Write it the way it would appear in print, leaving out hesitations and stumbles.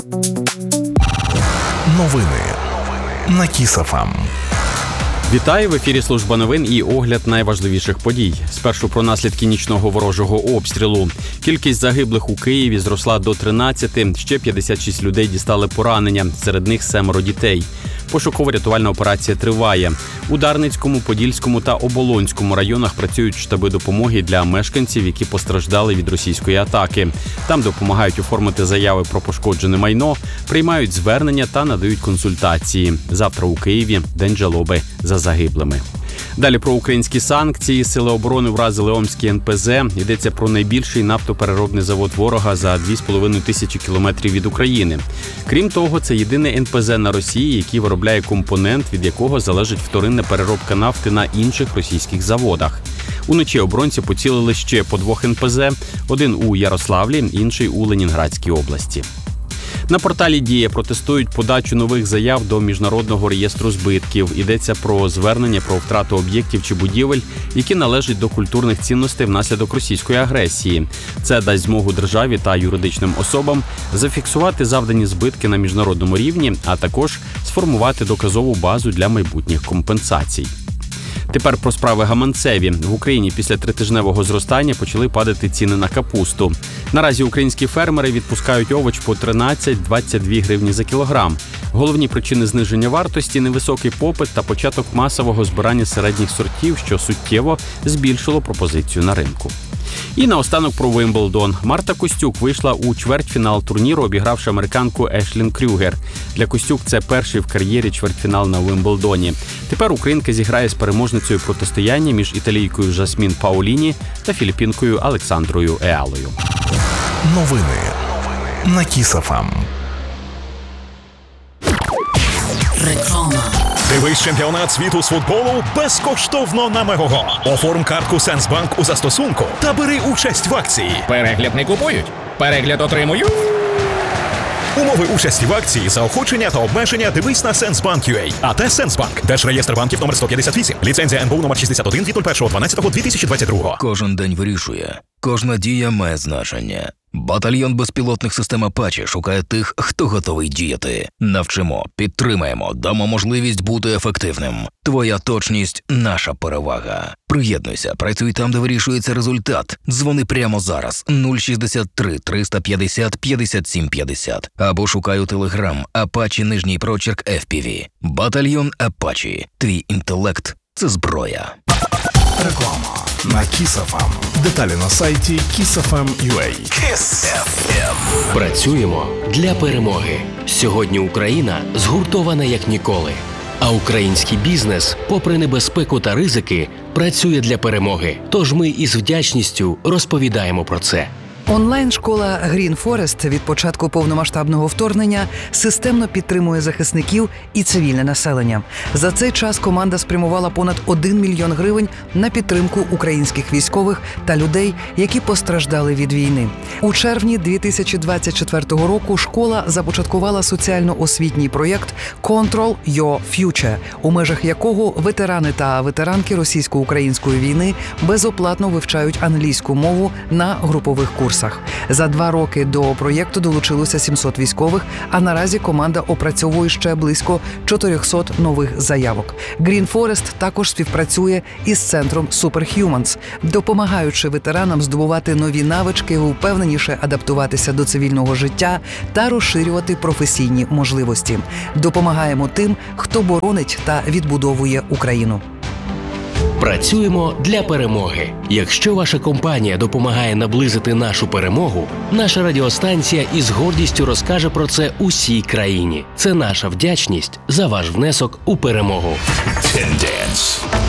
Новини на Kiss FM. Вітаю, в ефірі служба новин і огляд найважливіших подій. Спершу про наслідки нічного ворожого обстрілу. Кількість загиблих у Києві зросла до 13, ще 56 людей дістали поранення, серед них 7 дітей. Пошуково-рятувальна операція триває. У Дарницькому, Подільському та Оболонському районах працюють штаби допомоги для мешканців, які постраждали від російської атаки. Там допомагають оформити заяви про пошкоджене майно, приймають звернення та надають консультації. Завтра у Києві день жалоби за загиблими. Далі про українські санкції. Сили оборони вразили Омський НПЗ. Йдеться про найбільший нафтопереробний завод ворога за 2,5 тисячі кілометрів від України. Крім того, це єдиний НПЗ на Росії, який виробляє компонент, від якого залежить вторинна переробка нафти на інших російських заводах. Уночі оборонці поцілили ще по 2 НПЗ. Один у Ярославлі, інший у Ленінградській області. На порталі «Дія» протестують подачу нових заяв до Міжнародного реєстру збитків. Йдеться про звернення про втрату об'єктів чи будівель, які належать до культурних цінностей внаслідок російської агресії. Це дасть змогу державі та юридичним особам зафіксувати завдані збитки на міжнародному рівні, а також сформувати доказову базу для майбутніх компенсацій. Тепер про справи гаманцеві. В Україні після тритижневого зростання почали падати ціни на капусту. Наразі українські фермери відпускають овоч по 13-22 гривні за кілограм. Головні причини зниження вартості – невисокий попит та початок масового збирання середніх сортів, що суттєво збільшило пропозицію на ринку. І наостанок про Вимблдон. Марта Костюк вийшла у чвертьфінал турніру, обігравши американку Ешлін Крюгер. Для Костюк це перший в кар'єрі чвертьфінал на Вимблдоні. Тепер українка зіграє з переможницею протистояння між італійкою Жасмін Паоліні та філіппінкою Олександрою Еалою. Новини на Kiss FM. Реклама. Дивись чемпіонат світу з футболу безкоштовно на Мегого. Оформ картку Сенсбанк у застосунку та бери участь в акції. Перегляд не купують, перегляд отримую. Умови участі в акції, заохочення та обмеження дивись на Сенсбанк.ua. АТ Сенсбанк. Держреєстр банків номер 158. Ліцензія НБУ номер 61 від 01.12.2022. Кожен день вирішує. Кожна дія має значення. Батальйон безпілотних систем Apache шукає тих, хто готовий діяти. Навчимо, підтримаємо, дамо можливість бути ефективним. Твоя точність – наша перевага. Приєднуйся, працюй там, де вирішується результат. Дзвони прямо зараз 063 350 57 50 або шукай у Телеграм Apache _ FPV. Батальйон Apache. Твій інтелект – це зброя. Реклама на Kiss FM. Деталі на сайті kissfm.ua. Kiss FM. Працюємо для перемоги. Сьогодні Україна згуртована як ніколи. А український бізнес, попри небезпеку та ризики, працює для перемоги. Тож ми із вдячністю розповідаємо про це. Онлайн-школа Green Forest від початку повномасштабного вторгнення системно підтримує захисників і цивільне населення. За цей час команда спрямувала понад 1 мільйон гривень на підтримку українських військових та людей, які постраждали від війни. У червні 2024 року школа започаткувала соціально-освітній проєкт «Control Your Future», у межах якого ветерани та ветеранки російсько-української війни безоплатно вивчають англійську мову на групових курсах. За 2 роки до проєкту долучилося 700 військових, а наразі команда опрацьовує ще близько 400 нових заявок. Green Forest також співпрацює із центром Superhumans, допомагаючи ветеранам здобувати нові навички, впевненіше адаптуватися до цивільного життя та розширювати професійні можливості. Допомагаємо тим, хто боронить та відбудовує Україну. Працюємо для перемоги. Якщо ваша компанія допомагає наблизити нашу перемогу, наша радіостанція із гордістю розкаже про це усій країні. Це наша вдячність за ваш внесок у перемогу. Тенденс.